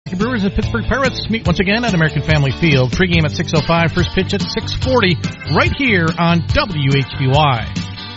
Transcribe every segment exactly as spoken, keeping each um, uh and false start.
The Brewers and Pittsburgh Pirates meet once again at American Family Field. Pregame at six oh five, first pitch at six forty, right here on W H B Y.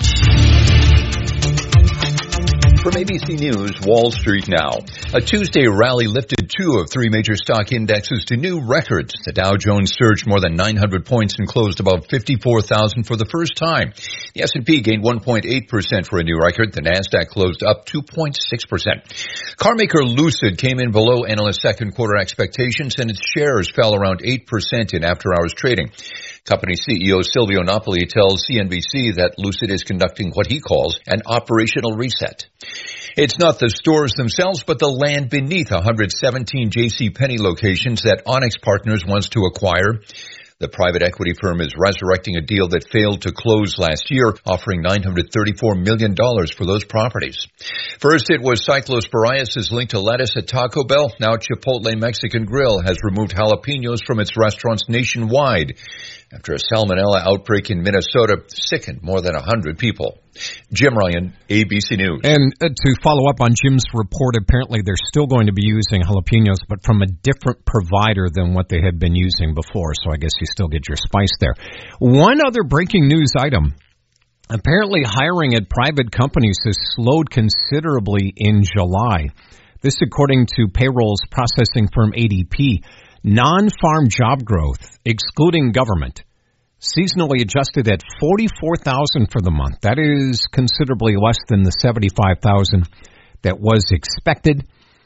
From A B C News, Wall Street now. A Tuesday rally lifted two of three major stock indexes to new records. The Dow Jones surged more than nine hundred points and closed above fifty-four thousand for the first time. The S and P gained one point eight percent for a new record. The Nasdaq closed up two point six percent. Carmaker Lucid came in below analyst second quarter expectations, and its shares fell around eight percent in after-hours trading. Company C E O Silvio Napoli tells C N B C that Lucid is conducting what he calls an operational reset. It's not the stores themselves, but the land beneath one hundred seventeen J C Penney locations that Onyx Partners wants to acquire. The private equity firm is resurrecting a deal that failed to close last year, offering nine hundred thirty-four million dollars for those properties. First, it was cyclosporiasis linked to lettuce at Taco Bell. Now Chipotle Mexican Grill has removed jalapenos from its restaurants nationwide after a salmonella outbreak in Minnesota sickened more than one hundred people. Jim Ryan, A B C News. And uh, to follow up on Jim's report, apparently they're still going to be using jalapenos, but from a different provider than what they had been using before. So I guess you still get your spice there. One other breaking news item. Apparently hiring at private companies has slowed considerably in July. This according to payrolls processing firm A D P. Non-farm job growth, excluding government, seasonally adjusted at forty-four thousand for the month. That is considerably less than the seventy-five thousand that was expected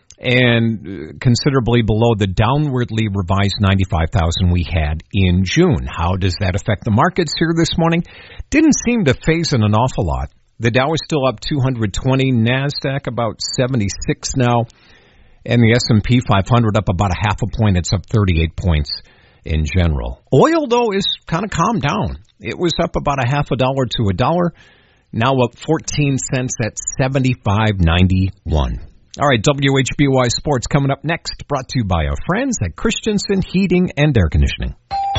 and considerably below the downwardly revised ninety-five thousand we had in June. How does that affect the markets here this morning? Didn't seem to phase in an awful lot. The Dow is still up two hundred twenty, NASDAQ about seventy-six now, and the S and P five hundred up about a half a point. It's up thirty-eight points in general. Oil, though, is kind of calmed down. It was up about a half a dollar to a dollar, now up fourteen cents at seventy-five ninety-one. All right, W H B Y Sports coming up next, brought to you by our friends at Christensen Heating and Air Conditioning.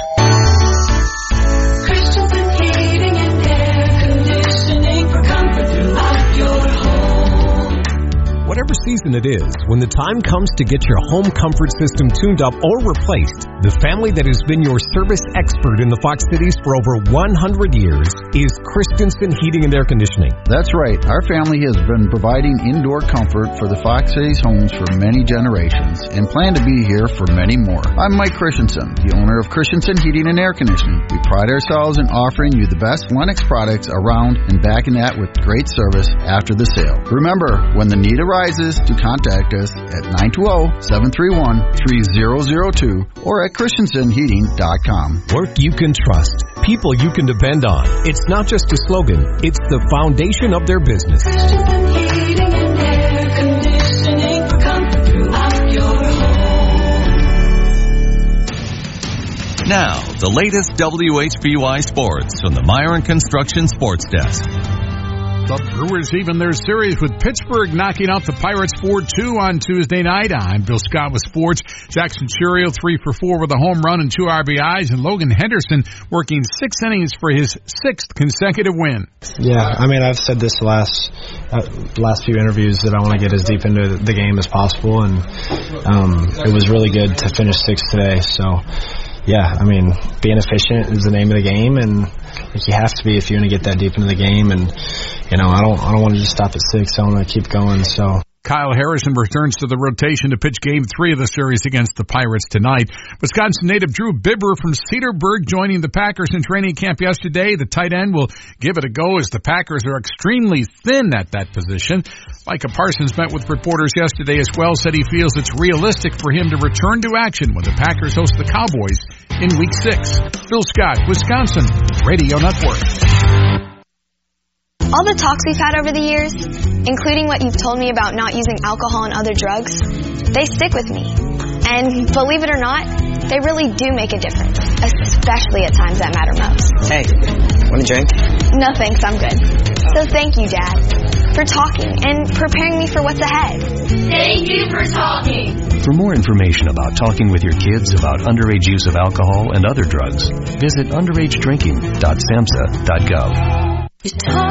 Christensen Heating and Air Conditioning for comfort throughout your home. Whatever season it is, when the time comes to get your home comfort system tuned up or replaced, the family that has been your service expert in the Fox Cities for over one hundred years is Christensen Heating and Air Conditioning. That's right. Our family has been providing indoor comfort for the Fox Cities homes for many generations and plan to be here for many more. I'm Mike Christensen, the owner of Christensen Heating and Air Conditioning. We pride ourselves in offering you the best Lennox products around and backing that with great service after the sale. Remember, when the need arises, to contact us at nine two zero, seven three one, three zero zero two or at Christensen Heating dot com. Work you can trust. People you can depend on. It's not just a slogan. It's the foundation of their business. Christensen Heating and Air Conditioning for comfort throughout your home. Now, the latest W H B Y Sports from the Myron Construction Sports Desk. The Brewers even their series with Pittsburgh knocking out the Pirates four two on Tuesday night. I'm Bill Scott with sports. Jackson Chourio three for four with a home run and two R B Is, and Logan Henderson working six innings for his sixth consecutive win. Yeah, I mean, I've said this the last uh, last few interviews that I want to get as deep into the game as possible, and um, it was really good to finish sixth today. So, yeah, I mean, being efficient is the name of the game, and like, you have to be if you're going to get that deep into the game. And you know, I don't, I don't want to just stop at six. I want to keep going. So. Kyle Harrison returns to the rotation to pitch game three of the series against the Pirates tonight. Wisconsin native Drew Bibber from Cedarburg joining the Packers in training camp yesterday. The tight end will give it a go as the Packers are extremely thin at that position. Micah Parsons met with reporters yesterday as well, said he feels it's realistic for him to return to action when the Packers host the Cowboys in week six. Bill Scott, Wisconsin Radio Network. All the talks we've had over the years, including what you've told me about not using alcohol and other drugs, they stick with me. And believe it or not, they really do make a difference, especially at times that matter most. Hey, want a drink? No thanks, I'm good. So thank you, Dad, for talking and preparing me for what's ahead. Thank you for talking. For more information about talking with your kids about underage use of alcohol and other drugs, visit underage drinking dot samhsa dot gov. Hi.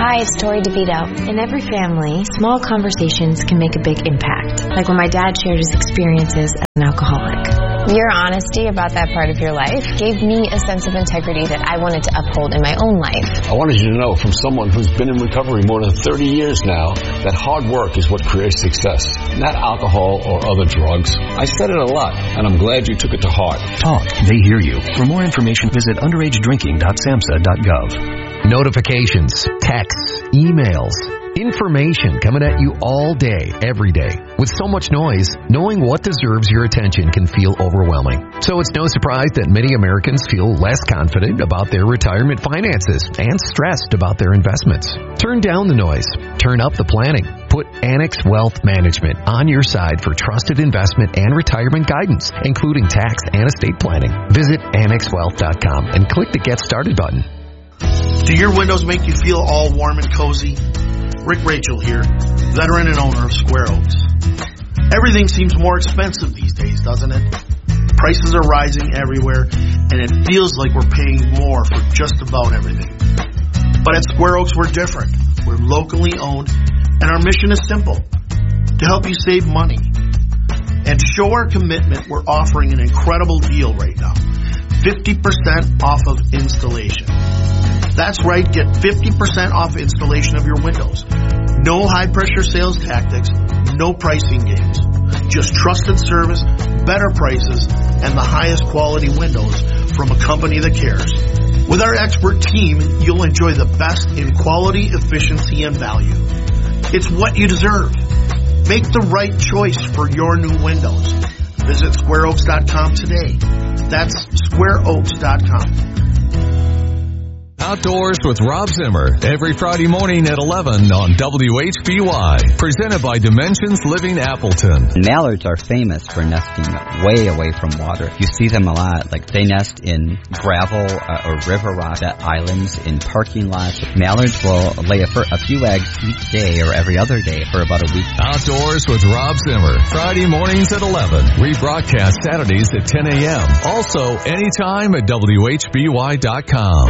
Hi, it's Tori DeVito. In every family, small conversations can make a big impact, like when my dad shared his experiences as an alcoholic. Your honesty about that part of your life gave me a sense of integrity that I wanted to uphold in my own life. I wanted you to know from someone who's been in recovery more than thirty years now that hard work is what creates success, not alcohol or other drugs. I said it a lot, and I'm glad you took it to heart. Talk. They hear you. For more information, visit underage drinking dot samhsa dot gov. Notifications, texts, emails, information coming at you all day, every day. With so much noise, knowing what deserves your attention can feel overwhelming. So it's no surprise that many Americans feel less confident about their retirement finances and stressed about their investments. Turn down the noise. Turn up the planning. Put Annex Wealth Management on your side for trusted investment and retirement guidance, including tax and estate planning. Visit annex wealth dot com and click the Get Started button. Do your windows make you feel all warm and cozy? Rick Rachel here, veteran and owner of Square Oaks. Everything seems more expensive these days, doesn't it? Prices are rising everywhere, and it feels like we're paying more for just about everything. But at Square Oaks, we're different. We're locally owned, and our mission is simple: to help you save money. And to show our commitment, we're offering an incredible deal right now. fifty percent off of installation. That's right, get fifty percent off installation of your windows. No high-pressure sales tactics, no pricing games. Just trusted service, better prices, and the highest quality windows from a company that cares. With our expert team, you'll enjoy the best in quality, efficiency, and value. It's what you deserve. Make the right choice for your new windows. Visit square oaks dot com today. That's square oaks dot com. Outdoors with Rob Zimmer, every Friday morning at eleven on W H B Y. Presented by Dimensions Living Appleton. Mallards are famous for nesting way away from water. You see them a lot. Like they nest in gravel uh, or river rock at islands, in parking lots. Mallards will lay a, a few eggs each day or every other day for about a week. Outdoors with Rob Zimmer, Friday mornings at eleven. Rebroadcast Saturdays at ten a.m. Also, anytime at W H B Y dot com.